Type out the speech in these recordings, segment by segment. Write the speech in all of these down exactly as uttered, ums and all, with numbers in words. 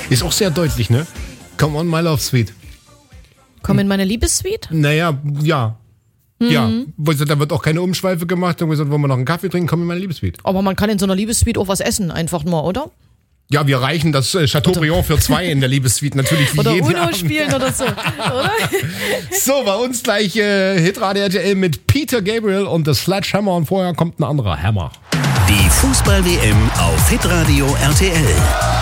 Ist auch sehr deutlich, ne? Come on, my love sweet. Komm in meine Liebessuite? Naja, ja. Mhm. Ja, da wird auch keine Umschweife gemacht. Und gesagt, wollen wir noch einen Kaffee trinken, komm in meine Liebessuite. Aber man kann in so einer Liebessuite auch was essen, einfach nur, oder? Ja, wir reichen das äh, Chateaubriand für zwei in der Liebessuite natürlich wie oder jeden Uno Abend. spielen oder so, oder? So, bei uns gleich äh, Hitradio R T L mit Peter Gabriel und The Sledgehammer und vorher kommt ein anderer Hammer. Die Fußball-W M auf Hitradio R T L.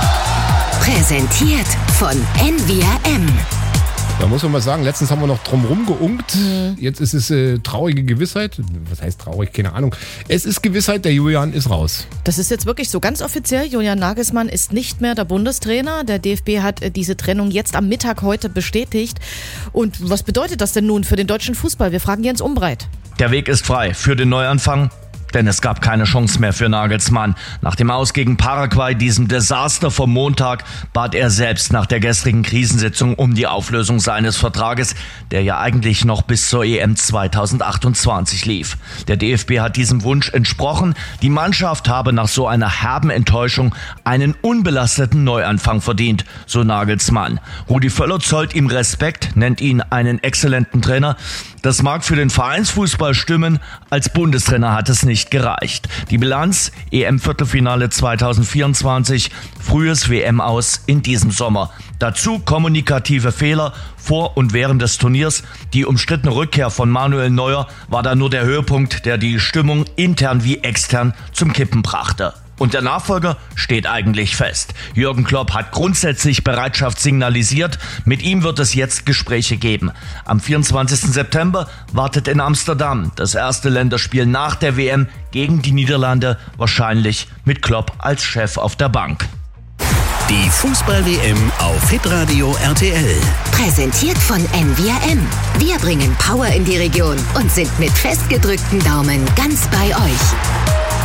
Präsentiert von N V R M. Da muss man mal sagen, letztens haben wir noch drum rumgeunkt. Mhm. Jetzt ist es äh, traurige Gewissheit. Was heißt traurig? Keine Ahnung. Es ist Gewissheit, der Julian ist raus. Das ist jetzt wirklich so ganz offiziell. Julian Nagelsmann ist nicht mehr der Bundestrainer. Der D F B hat äh, diese Trennung jetzt am Mittag heute bestätigt. Und was bedeutet das denn nun für den deutschen Fußball? Wir fragen Jens Umbreit. Der Weg ist frei für den Neuanfang. Denn es gab keine Chance mehr für Nagelsmann. Nach dem Aus gegen Paraguay, diesem Desaster vom Montag, bat er selbst nach der gestrigen Krisensitzung um die Auflösung seines Vertrages, der ja eigentlich noch bis zur E M zwanzig achtundzwanzig lief. Der D F B hat diesem Wunsch entsprochen. Die Mannschaft habe nach so einer herben Enttäuschung einen unbelasteten Neuanfang verdient, so Nagelsmann. Rudi Völler zollt ihm Respekt, nennt ihn einen exzellenten Trainer. Das mag für den Vereinsfußball stimmen, als Bundestrainer hat es nicht gereicht. Die Bilanz: E M-Viertelfinale zwanzig vierundzwanzig, frühes W M-Aus in diesem Sommer. Dazu kommunikative Fehler vor und während des Turniers. Die umstrittene Rückkehr von Manuel Neuer war dann nur der Höhepunkt, der die Stimmung intern wie extern zum Kippen brachte. Und der Nachfolger steht eigentlich fest. Jürgen Klopp hat grundsätzlich Bereitschaft signalisiert. Mit ihm wird es jetzt Gespräche geben. Am vierundzwanzigsten September wartet in Amsterdam das erste Länderspiel nach der W M gegen die Niederlande, wahrscheinlich mit Klopp als Chef auf der Bank. Die Fußball-W M auf Hitradio R T L. Präsentiert von N V R M. Wir bringen Power in die Region und sind mit festgedrückten Daumen ganz bei euch.